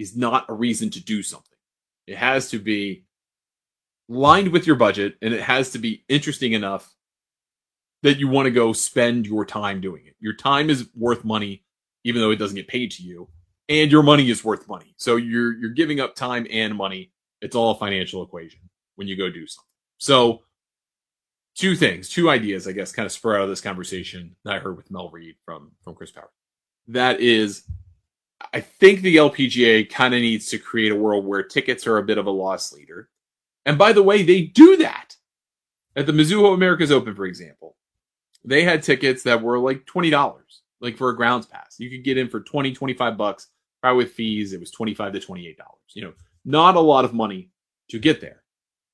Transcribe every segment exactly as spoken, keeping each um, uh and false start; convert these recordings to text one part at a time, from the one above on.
is not a reason to do something. It has to be lined with your budget, and it has to be interesting enough that you want to go spend your time doing it. Your time is worth money, even though it doesn't get paid to you, and your money is worth money. So you're you're giving up time and money. It's all a financial equation when you go do something. So two things, two ideas, I guess, kind of spur out of this conversation that I heard with Mel Reed from, from Chris Power. That is, I think the L P G A kind of needs to create a world where tickets are a bit of a loss leader. And by the way, they do that. At the Mizuho Americas Open, for example, they had tickets that were like twenty dollars, like for a grounds pass. You could get in for twenty, twenty-five bucks. Probably with fees, it was twenty-five to twenty-eight dollars. You know, not a lot of money to get there.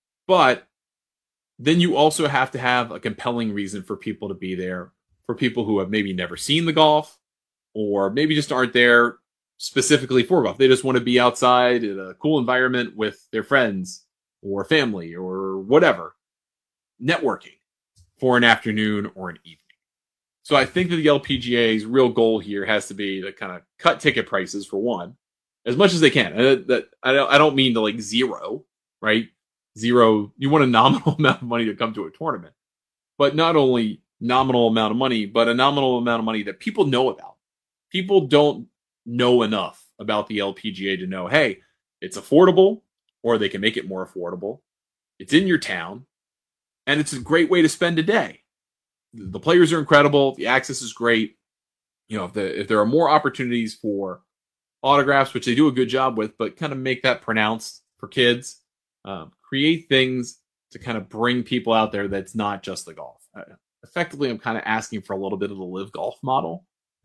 But then you also have to have a compelling reason for people to be there, for people who have maybe never seen the golf, or maybe just aren't there specifically for golf. They just want to be outside in a cool environment with their friends or family or whatever, networking for an afternoon or an evening. So I think that the L P G A's real goal here has to be to kind of cut ticket prices for one, as much as they can. And that I don't, I don't mean to like zero, right? Zero. You want a nominal amount of money to come to a tournament, but not only nominal amount of money, but a nominal amount of money that people know about. People don't know enough about the L P G A to know, hey, it's affordable, or they can make it more affordable. It's in your town, and it's a great way to spend a day. The players are incredible. The access is great. You know, if, the, if there are more opportunities for autographs, which they do a good job with, but kind of make that pronounced for kids, um, create things to kind of bring people out there that's not just the golf. Uh, effectively, I'm kind of asking for a little bit of the live golf model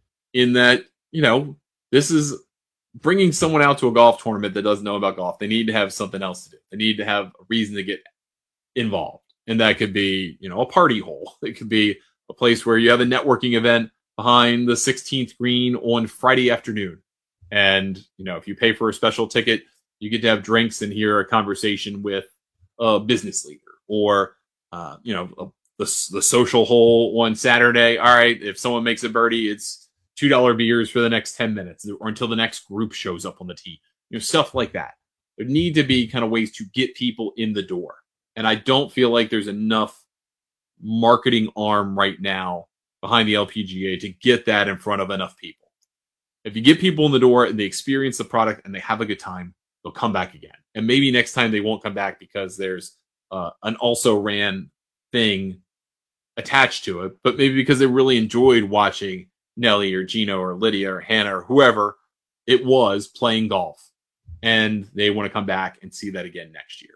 in that, you know, this is bringing someone out to a golf tournament that doesn't know about golf. They need to have something else to do. They need to have a reason to get involved. And that could be, you know, a party hole. It could be a place where you have a networking event behind the sixteenth green on Friday afternoon. And, you know, if you pay for a special ticket, you get to have drinks and hear a conversation with a business leader or, uh, you know, a, the, the social hole on Saturday. All right, if someone makes a birdie, it's two dollar beers for the next ten minutes or until the next group shows up on the tee. You know, stuff like that. There need to be kind of ways to get people in the door. And I don't feel like there's enough marketing arm right now behind the L P G A to get that in front of enough people. If you get people in the door and they experience the product and they have a good time, they'll come back again. And maybe next time they won't come back because there's uh, an also ran thing attached to it, but maybe because they really enjoyed watching Nelly or Gino or Lydia or Hannah or whoever it was playing golf. And they want to come back and see that again next year.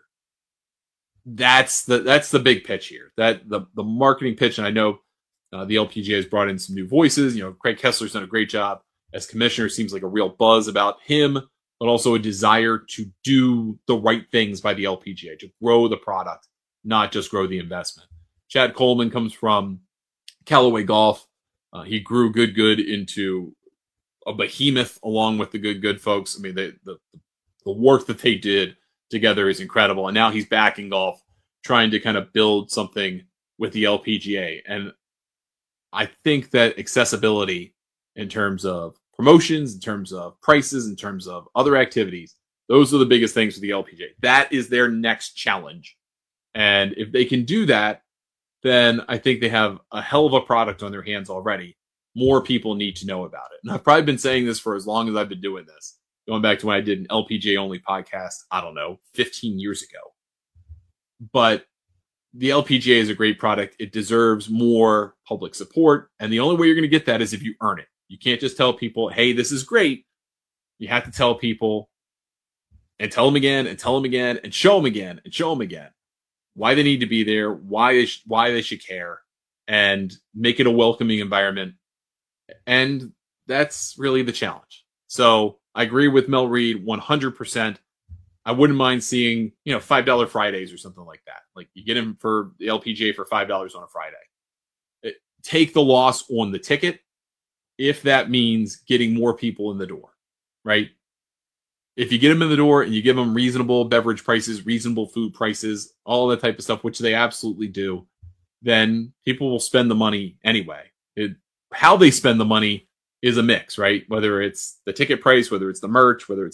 That's the that's the big pitch here. That the the marketing pitch, and I know uh, the L P G A has brought in some new voices. You know, Craig Kessler's done a great job as commissioner. Seems like a real buzz about him, but also a desire to do the right things by the L P G A to grow the product, not just grow the investment. Chad Coleman comes from Callaway Golf. Uh, he grew Good Good into a behemoth along with the Good Good folks. I mean, they, the the work that they did together is incredible. And now he's back in golf trying to kind of build something with the L P G A. And I think that accessibility in terms of promotions, in terms of prices, in terms of other activities, those are the biggest things for the L P G A. That is their next challenge. And if they can do that, then I think they have a hell of a product on their hands already. More people need to know about it. And I've probably been saying this for as long as I've been doing this. Going back to when I did an L P G A only podcast, I don't know, fifteen years ago. But the L P G A is a great product. It deserves more public support. And the only way you're going to get that is if you earn it. You can't just tell people, hey, this is great. You have to tell people and tell them again and tell them again and show them again and show them again why they need to be there, why they, sh- why they should care, and make it a welcoming environment. And that's really the challenge. So I agree with Mel Reed one hundred percent. I wouldn't mind seeing, you know, five dollar Fridays or something like that. Like you get him for the L P G A for five dollars on a Friday. It, take the loss on the ticket if that means getting more people in the door, right? If you get them in the door and you give them reasonable beverage prices, reasonable food prices, all that type of stuff, which they absolutely do, then people will spend the money anyway. It, how they spend the money is a mix, right? Whether it's the ticket price, whether it's the merch, whether it's